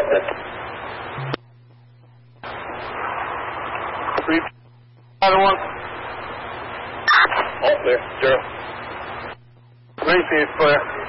3, other one. All clear. 0. Racing is clear.